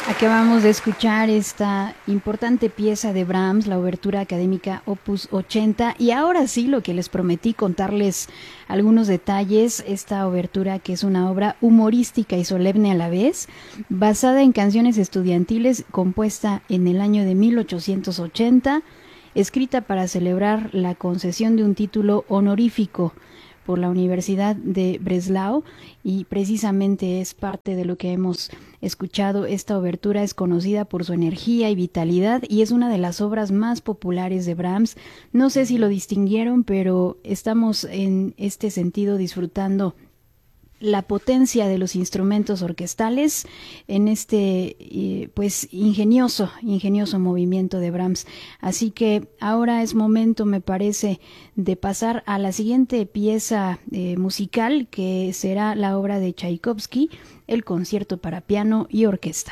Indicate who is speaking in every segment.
Speaker 1: Acabamos de escuchar esta importante pieza de Brahms, la obertura académica Opus 80, y ahora sí, lo que les prometí, contarles algunos detalles. Esta obertura, que es una obra humorística y solemne a la vez, basada en canciones estudiantiles, compuesta en el año de 1880, escrita para celebrar la concesión de un título honorífico por la Universidad de Breslau, y precisamente es parte de lo que hemos escuchado. Esta obertura es conocida por su energía y vitalidad y es una de las obras más populares de Brahms. No sé si lo distinguieron, pero estamos en este sentido disfrutando la potencia de los instrumentos orquestales en este pues ingenioso movimiento de Brahms. Así que ahora es momento, me parece, de pasar a la siguiente pieza musical, que será la obra de Tchaikovsky, el concierto para piano y orquesta.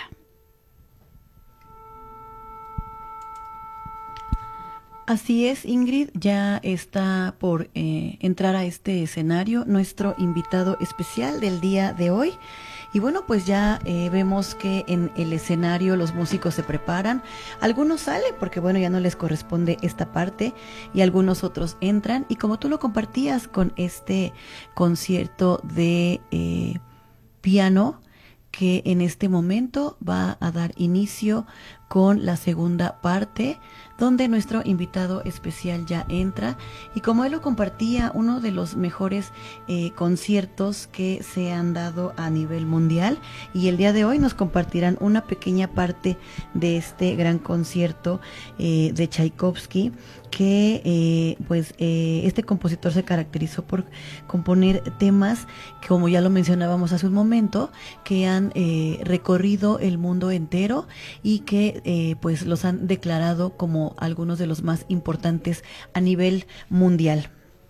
Speaker 2: Así es, Ingrid, ya está por entrar a este escenario nuestro invitado especial del día de hoy. Y bueno, pues ya vemos que en el escenario los músicos se preparan. Algunos salen porque bueno, ya no les corresponde esta parte, y algunos otros entran. Y como tú lo compartías con este concierto de piano, que en este momento va a dar inicio con la segunda parte, donde nuestro invitado especial ya entra, y como él lo compartía, uno de los mejores conciertos que se han dado a nivel mundial, y el día de hoy nos compartirán una pequeña parte de este gran concierto de Tchaikovsky, que este compositor se caracterizó por componer temas que, como ya lo mencionábamos hace un momento, que han recorrido el mundo entero y que pues los han declarado como algunos de los más importantes a nivel mundial.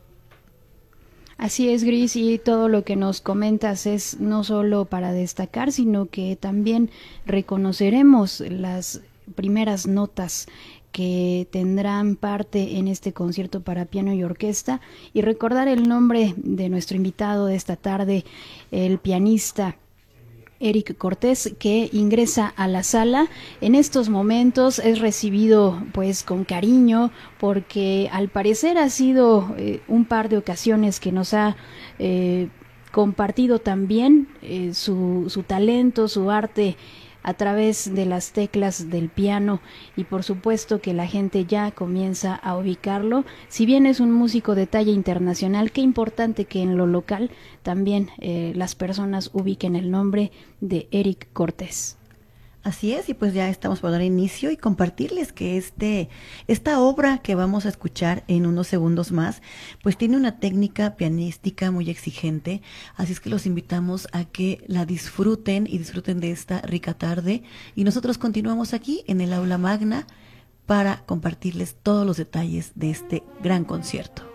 Speaker 1: Así es, Gris, y todo lo que nos comentas es no solo para destacar, sino que también reconoceremos las primeras notas que tendrán parte en este concierto para piano y orquesta, y recordar el nombre de nuestro invitado de esta tarde, el pianista Eric Cortés, que ingresa a la sala. En estos momentos es recibido pues con cariño, porque al parecer ha sido un par de ocasiones que nos ha compartido también su talento, su arte a través de las teclas del piano, y por supuesto que la gente ya comienza a ubicarlo. Si bien es un músico de talla internacional, qué importante que en lo local también las personas ubiquen el nombre de Eric Cortés.
Speaker 2: Así es, y pues ya estamos por dar inicio y compartirles que esta obra que vamos a escuchar en unos segundos más, pues tiene una técnica pianística muy exigente, así es que los invitamos a que la disfruten y disfruten de esta rica tarde, y nosotros continuamos aquí en el aula magna para compartirles todos los detalles de este gran concierto.